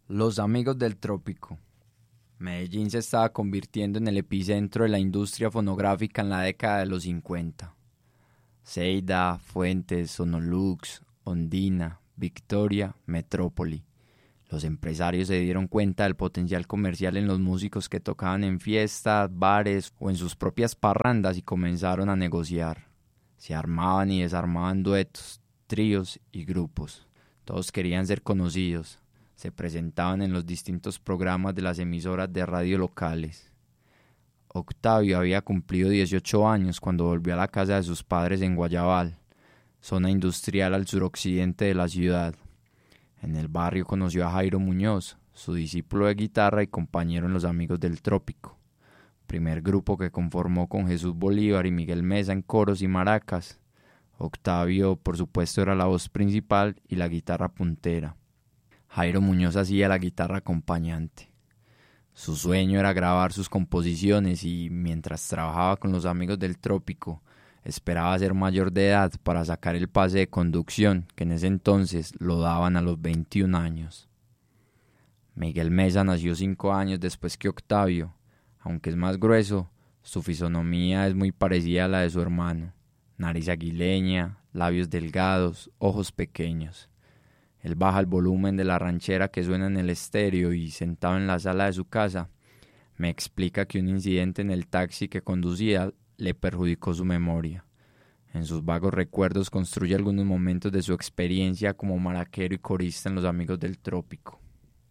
Los amigos del trópico. Medellín se estaba convirtiendo en el epicentro de la industria fonográfica en la década de los 50. Ceida, Fuentes, Sonolux, Ondina, Victoria, Metrópoli. Los empresarios se dieron cuenta del potencial comercial en los músicos que tocaban en fiestas, bares o en sus propias parrandas y comenzaron a negociar. Se armaban y desarmaban duetos, tríos y grupos. Todos querían ser conocidos. Se presentaban en los distintos programas de las emisoras de radio locales. Octavio había cumplido 18 años cuando volvió a la casa de sus padres en Guayabal, zona industrial al suroccidente de la ciudad. En el barrio conoció a Jairo Muñoz, su discípulo de guitarra y compañero en Los Amigos del Trópico, primer grupo que conformó con Jesús Bolívar y Miguel Mesa en coros y maracas. Octavio, por supuesto, era la voz principal y la guitarra puntera. Jairo Muñoz hacía la guitarra acompañante. Su sueño era grabar sus composiciones y, mientras trabajaba con Los Amigos del Trópico, esperaba ser mayor de edad para sacar el pase de conducción, que en ese entonces lo daban a los 21 años. Miguel Mesa nació 5 años después que Octavio. Aunque es más grueso, su fisonomía es muy parecida a la de su hermano. Nariz aguileña, labios delgados, ojos pequeños. Él baja el volumen de la ranchera que suena en el estéreo y, sentado en la sala de su casa, me explica que un incidente en el taxi que conducía le perjudicó su memoria. En sus vagos recuerdos construye algunos momentos de su experiencia como maraquero y corista en Los Amigos del Trópico.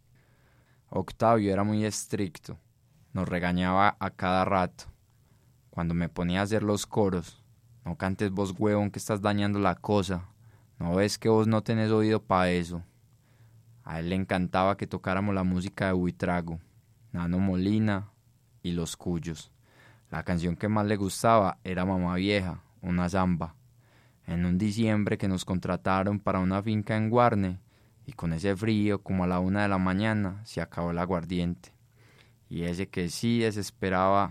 Octavio era muy estricto. Nos regañaba a cada rato. Cuando me ponía a hacer los coros: no cantes vos, huevón, que estás dañando la cosa. ¿No ves que vos no tenés oído pa' eso? A él le encantaba que tocáramos la música de Buitrago, Nano Molina y Los Cuyos. La canción que más le gustaba era Mamá Vieja, una samba. En un diciembre que nos contrataron para una finca en Guarne, y con ese frío, como a la 1 de la mañana, se acabó el aguardiente. Y ese que sí desesperaba,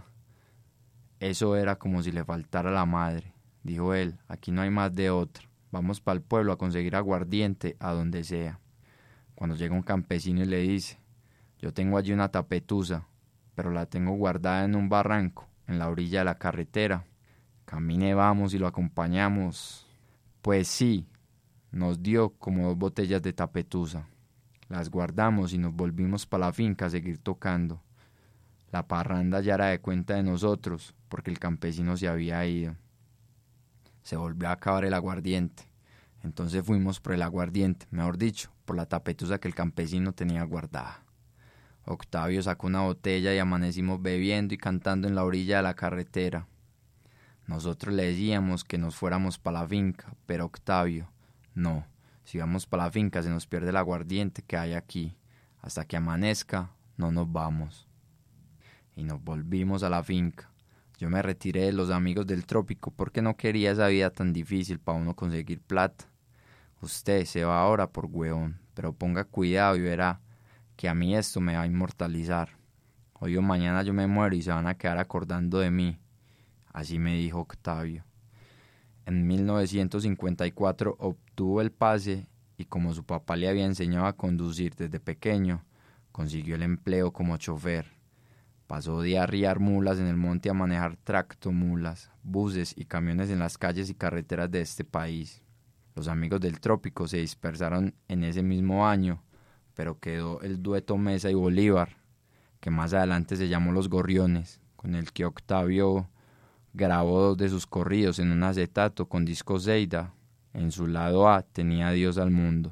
eso era como si le faltara la madre. Dijo él: aquí no hay más de otra. Vamos para el pueblo a conseguir aguardiente a donde sea. Cuando llega un campesino y le dice: yo tengo allí una tapetusa, pero la tengo guardada en un barranco, en la orilla de la carretera. Camine, vamos y lo acompañamos. Pues sí, nos dio como 2 botellas de tapetusa. Las guardamos y nos volvimos para la finca a seguir tocando. La parranda ya era de cuenta de nosotros, porque el campesino se había ido. Se volvió a acabar el aguardiente. Entonces fuimos por el aguardiente, mejor dicho, por la tapetusa que el campesino tenía guardada. Octavio sacó una botella y amanecimos bebiendo y cantando en la orilla de la carretera. Nosotros le decíamos que nos fuéramos para la finca, pero Octavio: no, si vamos para la finca se nos pierde el aguardiente que hay aquí. Hasta que amanezca no nos vamos. Y nos volvimos a la finca. Yo me retiré de Los Amigos del Trópico porque no quería esa vida tan difícil para uno conseguir plata. Usted se va ahora por huevón, pero ponga cuidado y verá que a mí esto me va a inmortalizar. Hoy o mañana yo me muero y se van a quedar acordando de mí. Así me dijo Octavio. En 1954 obtuvo el pase y, como su papá le había enseñado a conducir desde pequeño, consiguió el empleo como chofer. Pasó de arriar mulas en el monte a manejar tractomulas, buses y camiones en las calles y carreteras de este país. Los Amigos del Trópico se dispersaron en ese mismo año, pero quedó el dueto Mesa y Bolívar, que más adelante se llamó Los Gorriones, con el que Octavio grabó 2 de sus corridos en un acetato con disco Ceida. En su lado A tenía Dios al mundo.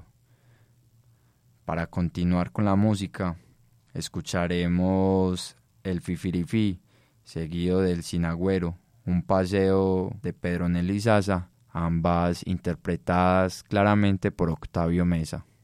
Para continuar con la música, escucharemos El Fifirifí, seguido del Sinagüero, un paseo de Pedro Nelly Sasa, ambas interpretadas claramente por Octavio Mesa.